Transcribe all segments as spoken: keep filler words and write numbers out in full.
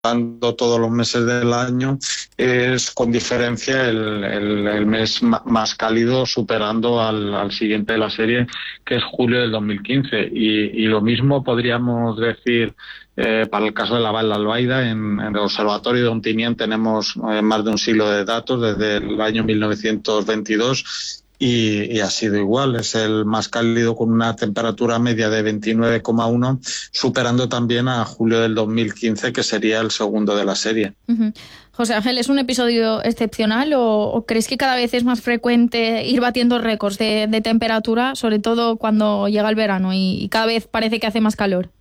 todos los meses del año, es con diferencia el, el, el mes más cálido, superando al, al siguiente de la serie, que es julio del dos mil quince. Y, y lo mismo podríamos decir eh, para el caso de la Val de Albaida. En, en el Observatorio de Ontinyent tenemos eh, más de un siglo de datos, desde el año mil novecientos veintidós, y, y ha sido igual. Es el más cálido, con una temperatura media de veintinueve coma uno, superando también a julio del dos mil quince, que sería el segundo de la serie. Uh-huh. José Ángel, ¿es un episodio excepcional o, o crees que cada vez es más frecuente ir batiendo récords de, de temperatura, sobre todo cuando llega el verano y, y cada vez parece que hace más calor?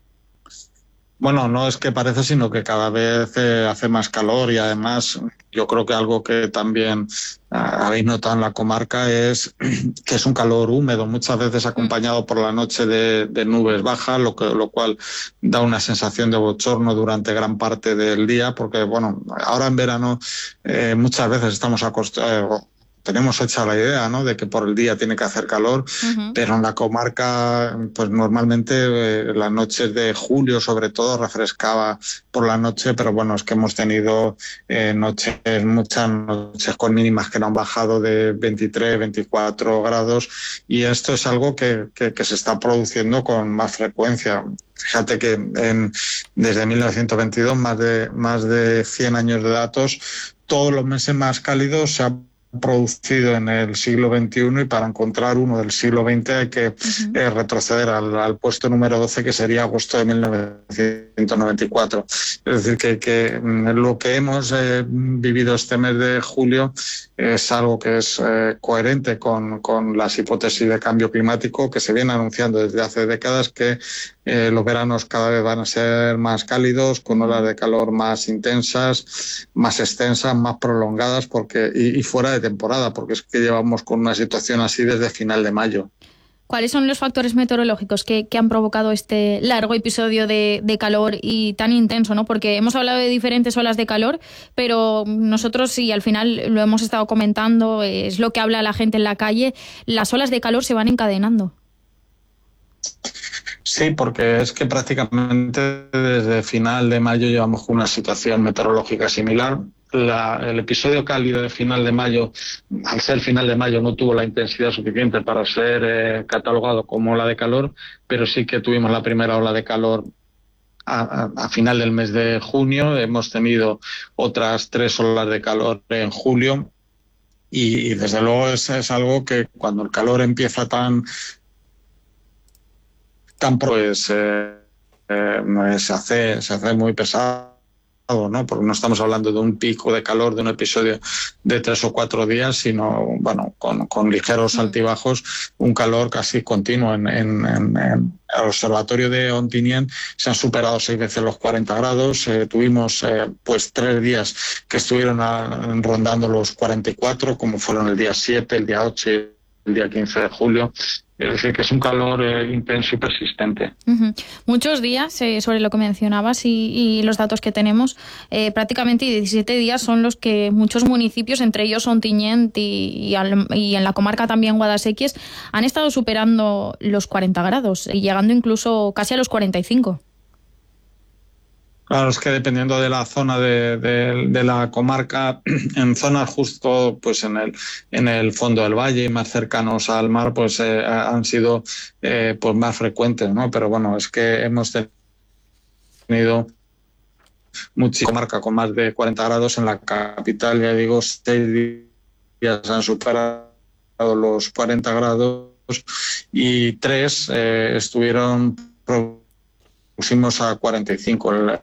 Bueno, no es que parece, sino que cada vez eh, hace más calor, y además yo creo que algo que también uh, habéis notado en la comarca es que es un calor húmedo, muchas veces acompañado por la noche de, de nubes bajas, lo, que, lo cual da una sensación de bochorno durante gran parte del día, porque bueno, ahora en verano eh, muchas veces estamos acostumbrados, tenemos hecha la idea, ¿no?, de que por el día tiene que hacer calor, uh-huh. pero en la comarca, pues normalmente eh, las noches de julio, sobre todo, refrescaba por la noche, pero bueno, es que hemos tenido eh, noches, muchas noches con mínimas que no han bajado de veintitrés, veinticuatro grados, y esto es algo que, que, que se está produciendo con más frecuencia. Fíjate que en, desde mil novecientos veintidós, más de, más de cien años de datos, todos los meses más cálidos se ha producido en el siglo veintiuno, y para encontrar uno del siglo veinte hay que uh-huh. eh, retroceder al, al puesto número doce, que sería agosto de mil novecientos noventa y cuatro. Es decir, que, que lo que hemos eh, vivido este mes de julio es algo que es eh, coherente con, con las hipótesis de cambio climático que se viene anunciando desde hace décadas, que eh, los veranos cada vez van a ser más cálidos, con olas de calor más intensas, más extensas, más prolongadas, porque y, y fuera de temporada, porque es que llevamos con una situación así desde final de mayo. ¿Cuáles son los factores meteorológicos que, que han provocado este largo episodio de, de calor y tan intenso, ¿no? Porque hemos hablado de diferentes olas de calor, pero nosotros, sí, al final lo hemos estado comentando, es lo que habla la gente en la calle, las olas de calor se van encadenando. Sí, porque es que prácticamente desde final de mayo llevamos con una situación meteorológica similar. La, el episodio cálido de final de mayo, al ser final de mayo, no tuvo la intensidad suficiente para ser eh, catalogado como ola de calor, pero sí que tuvimos la primera ola de calor a, a, a final del mes de junio. Hemos tenido otras tres olas de calor en julio, y, y desde luego es, es algo que cuando el calor empieza tan, tan pues eh, eh, se hace, se hace muy pesado, ¿no? Porque no estamos hablando de un pico de calor, de un episodio de tres o cuatro días, sino bueno, con, con ligeros altibajos, un calor casi continuo. En, en, en, en el Observatorio de Ontinyent se han superado seis veces los cuarenta grados. Eh, tuvimos eh, pues tres días que estuvieron a, rondando los cuarenta y cuatro, como fueron el día siete, el día ocho y el día quince de julio. Es decir, que es un calor eh, intenso y persistente. Uh-huh. Muchos días, eh, sobre lo que mencionabas y, y los datos que tenemos, eh, prácticamente diecisiete días son los que muchos municipios, entre ellos Ontinyent y, y, al, y en la comarca también Guadasséquies, han estado superando los cuarenta grados y llegando incluso casi a los cuarenta y cinco. Claro, es que dependiendo de la zona de, de, de la comarca, en zonas justo pues en el en el fondo del valle y más cercanos al mar, pues eh, han sido eh, pues más frecuentes, ¿no? Pero bueno, es que hemos tenido muchísima comarca con más de cuarenta grados. En la capital, ya digo, seis días han superado los cuarenta grados, y tres eh, estuvieron próximos a cuarenta y cinco. El,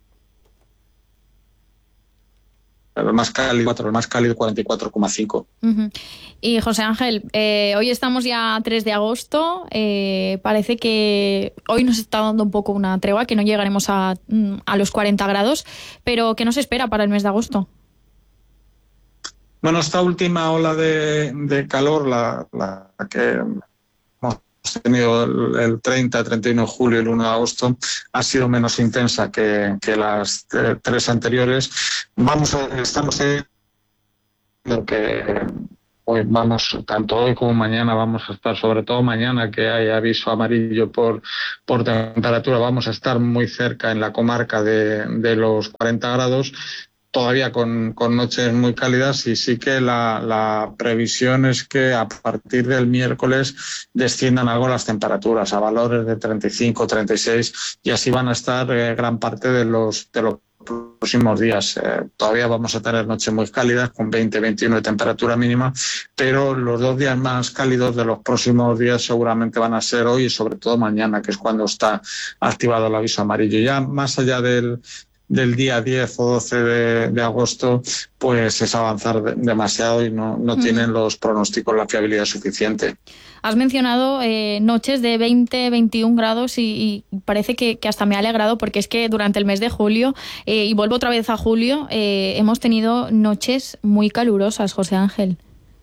el más cálido, el más cálido cuarenta y cuatro coma cinco. Uh-huh. Y José Ángel, eh, hoy estamos ya a tres de agosto, eh, parece que hoy nos está dando un poco una tregua, que no llegaremos a, a los cuarenta grados, pero ¿qué nos espera para el mes de agosto? Bueno, esta última ola de, de calor, la, la que hemos tenido el, el treinta, treinta y uno de julio y el uno de agosto, ha sido menos intensa que, que las eh, tres anteriores. Vamos a, estamos en lo que hoy vamos, tanto hoy como mañana vamos a estar, sobre todo mañana que hay aviso amarillo por, por temperatura, vamos a estar muy cerca en la comarca de, de los cuarenta grados, todavía con, con noches muy cálidas, y sí que la, la previsión es que a partir del miércoles desciendan algo las temperaturas a valores de treinta y cinco, treinta y seis, y así van a estar eh, gran parte de los, de los próximos días. Eh, todavía vamos a tener noches muy cálidas con veinte, veintiuno de temperatura mínima, pero los dos días más cálidos de los próximos días seguramente van a ser hoy y sobre todo mañana, que es cuando está activado el aviso amarillo. Ya más allá del del día diez o doce de, de agosto, pues es avanzar de, demasiado y no, no mm. tienen los pronósticos la fiabilidad suficiente. Has mencionado eh, noches de veinte, veintiún grados y, y parece que, que hasta me ha alegrado, porque es que durante el mes de julio, eh, y vuelvo otra vez a julio, eh, hemos tenido noches muy calurosas, José Ángel.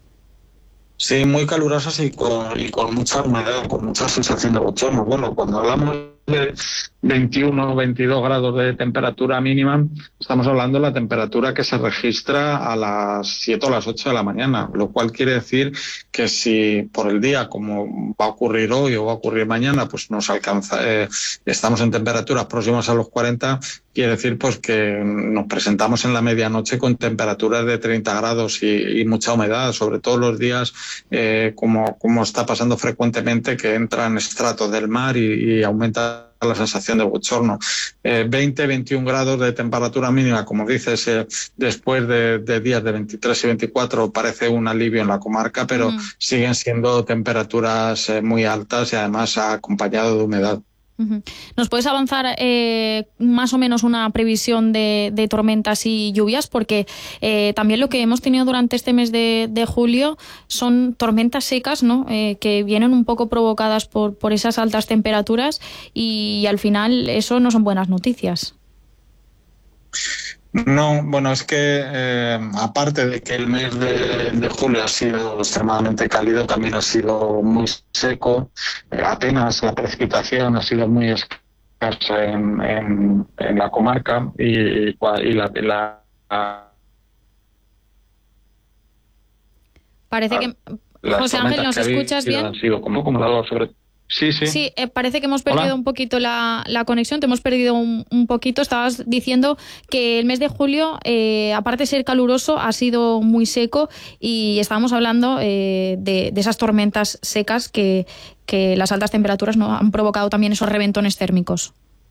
Sí, muy calurosas y con, y con mucha humedad, con mucha sensación de bochorno. Bueno, cuando hablamos de veintiuno o veintidós grados de temperatura mínima, estamos hablando de la temperatura que se registra a las siete o las ocho de la mañana, lo cual quiere decir que si por el día, como va a ocurrir hoy o va a ocurrir mañana, pues nos alcanza, eh, estamos en temperaturas próximas a los cuarenta, quiere decir pues que nos presentamos en la medianoche con temperaturas de treinta grados y, y mucha humedad, sobre todo los días eh, como, como está pasando frecuentemente, que entran estratos del mar y, y aumenta la sensación de bochorno. Eh, veinte, veintiún grados de temperatura mínima, como dices, eh, después de, de días de veintitrés y veinticuatro parece un alivio en la comarca, pero mm. siguen siendo temperaturas eh, muy altas y además acompañado de humedad. ¿Nos puedes avanzar eh, más o menos una previsión de, de tormentas y lluvias? Porque eh, también lo que hemos tenido durante este mes de, de julio son tormentas secas, ¿no? Eh, que vienen un poco provocadas por, por esas altas temperaturas y, y al final eso no son buenas noticias. No, bueno, es que eh, aparte de que el mes de, de julio ha sido extremadamente cálido, también ha sido muy seco, eh, apenas la precipitación ha sido muy escasa en, en, en la comarca y, y la... la, la Parece que... José Ángel, ¿nos escuchas bien? Han sido como acumulador sobre Sí, sí. Sí, eh, parece que hemos perdido Hola. un poquito la, la conexión, te hemos perdido un, un poquito. Estabas diciendo que el mes de julio, eh, aparte de ser caluroso, ha sido muy seco y estábamos hablando eh, de, de esas tormentas secas que, que las altas temperaturas, ¿no?, han provocado también esos reventones térmicos.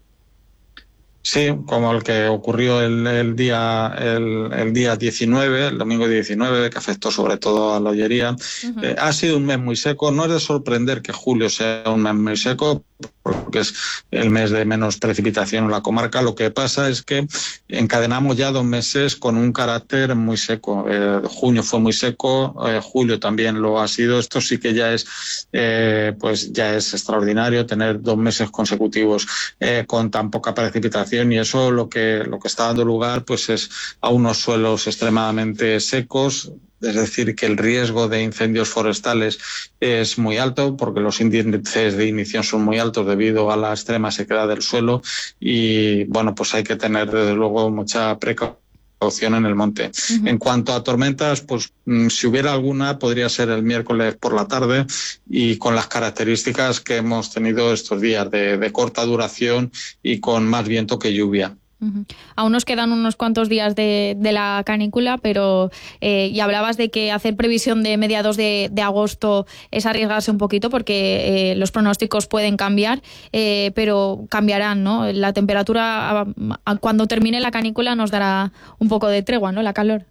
Sí, como el que ocurrió el, el día el, el día diecinueve, el domingo diecinueve, que afectó sobre todo a la Ollería. Uh-huh. Eh, ha sido un mes muy seco. No es de sorprender que julio sea un mes muy seco, porque es el mes de menos precipitación en la comarca. Lo que pasa es que encadenamos ya dos meses con un carácter muy seco. Eh, junio fue muy seco, eh, julio también lo ha sido. Esto sí que ya es, eh, pues ya es extraordinario, tener dos meses consecutivos eh, con tan poca precipitación, y eso lo que lo que está dando lugar pues es a unos suelos extremadamente secos. Es decir, que el riesgo de incendios forestales es muy alto porque los índices de ignición son muy altos debido a la extrema sequedad del suelo y, bueno, pues hay que tener desde luego mucha precaución en el monte. Uh-huh. En cuanto a tormentas, pues si hubiera alguna podría ser el miércoles por la tarde y con las características que hemos tenido estos días de, de corta duración y con más viento que lluvia. Uh-huh. Aún nos quedan unos cuantos días de, de la canícula, pero eh, y hablabas de que hacer previsión de mediados de, de agosto es arriesgarse un poquito porque eh, los pronósticos pueden cambiar, eh, pero cambiarán, ¿no? La temperatura a, a, cuando termine la canícula nos dará un poco de tregua, ¿no? La calor.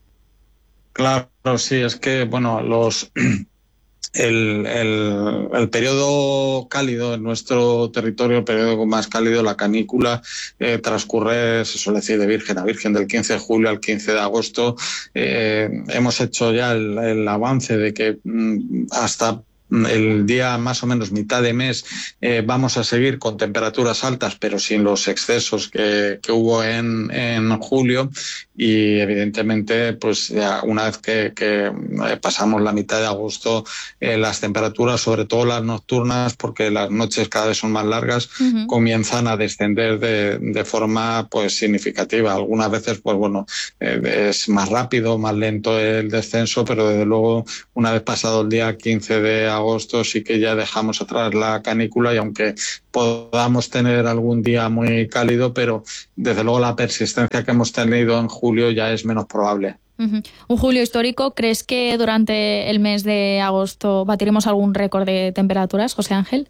Claro, sí, es que, bueno, los... El, el, el periodo cálido en nuestro territorio, el periodo más cálido, la canícula, eh, transcurre, se suele decir, de virgen a virgen, del quince de julio al quince de agosto. Eh, hemos hecho ya el, el avance de que mm, hasta el día más o menos mitad de mes eh, vamos a seguir con temperaturas altas, pero sin los excesos que, que hubo en, en julio, y evidentemente pues ya una vez que, que pasamos la mitad de agosto, eh, las temperaturas, sobre todo las nocturnas, porque las noches cada vez son más largas, uh-huh. comienzan a descender de, de forma pues significativa. Algunas veces pues bueno eh, es más rápido, más lento el descenso, pero desde luego una vez pasado el día quince de agosto sí que ya dejamos atrás la canícula, y aunque podamos tener algún día muy cálido, pero desde luego la persistencia que hemos tenido en julio ya es menos probable. Uh-huh. Un julio histórico. ¿Crees que durante el mes de agosto batiremos algún récord de temperaturas, José Ángel?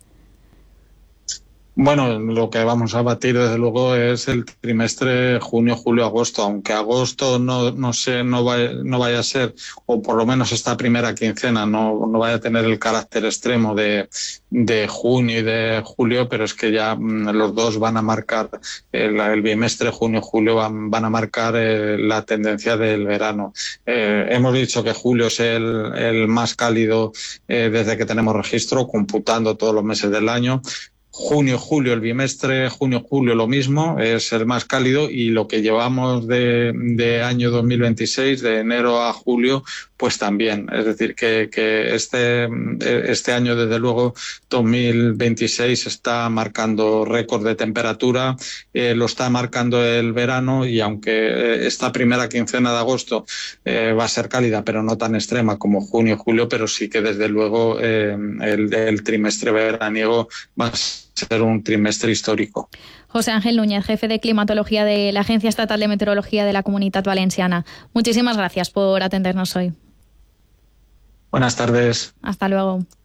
Bueno, lo que vamos a batir desde luego es el trimestre junio, julio, agosto, aunque agosto no, no sé, no vaya, no vaya a ser, o por lo menos esta primera quincena no, no vaya a tener el carácter extremo de, de junio y de julio, pero es que ya mmm, los dos van a marcar, el, el bimestre junio, julio van, van a marcar eh, la tendencia del verano. Eh, hemos dicho que julio es el, el más cálido eh, desde que tenemos registro, computando todos los meses del año. Junio, julio, el bimestre, junio, julio lo mismo, es el más cálido, y lo que llevamos de, de año dos mil veintiséis, de enero a julio, pues también. Es decir, que, que este, este año, desde luego, dos mil veintiséis está marcando récord de temperatura, eh, lo está marcando el verano, y aunque esta primera quincena de agosto eh, va a ser cálida, pero no tan extrema como junio, julio, pero sí que desde luego eh, el, el trimestre veraniego va a ser un trimestre histórico. José Ángel Núñez, jefe de climatología de la Agencia Estatal de Meteorología de la Comunitat Valenciana. Muchísimas gracias por atendernos hoy. Buenas tardes. Hasta luego.